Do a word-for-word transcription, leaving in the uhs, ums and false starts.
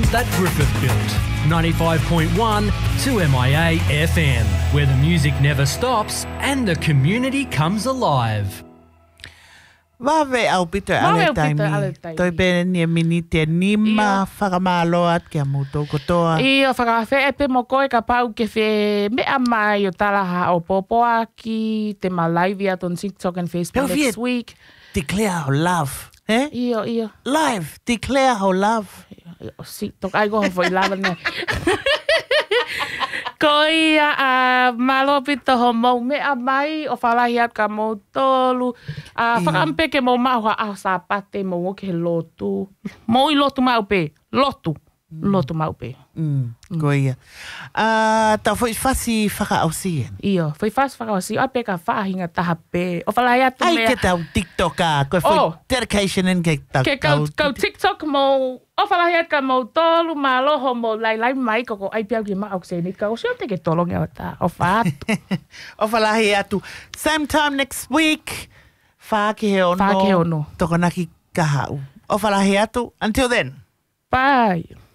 that Griffith built. ninety-five point one to M I A F M, where the music never stops and the community comes alive. Vave au pito ale taimi. Toi pene ni minite nima whakamaloa kia muto kotoa. Ia whakawhe e pe mo koe ka pau ke whe mea mai o talaha o popoa ki te malaivi at on TikTok and Facebook next week. Declare our love. Eh? Ia, ia. Live. Declare our love. O si, tok ai goho foi lava ne. Ko ia a malo pito ho mau mea mai o whalahi at ka mo tolu. A whakampe ke mo maua a sa pate mo o ke lotu. Mo i lotu mau pe. Lotu. Lotu mau pe. Mm, ko ia. Uh, tau foi fasi whakaausi. Ia, foi fasi whakaausi. Ai pe ka whaahinga taha pe. O whalahi atu mea. Ai ke tau TikTok a. Ko foi oh. dedication in ke tau. Ke kau, kau TikTok mo... O whalahi at ka mo tolu maloho mo lai lai mai koko ai piau ki maau se ni ka o seo te ke tolongi o ta. O whaatu. O whalahi atu. Same time next week. Whake ono. Whake ono. Tokonaki kahau. O whalahi atu. Until then. Bye.